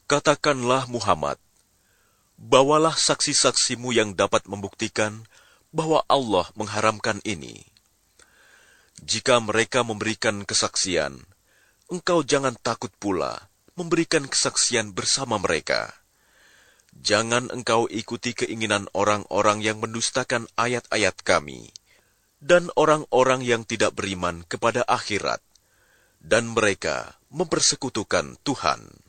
Katakanlah Muhammad, bawalah saksi-saksimu yang dapat membuktikan bahwa Allah mengharamkan ini. Jika mereka memberikan kesaksian, engkau jangan takut pula memberikan kesaksian bersama mereka. Jangan engkau ikuti keinginan orang-orang yang mendustakan ayat-ayat kami, dan orang-orang yang tidak beriman kepada akhirat, dan mereka mempersekutukan Tuhan.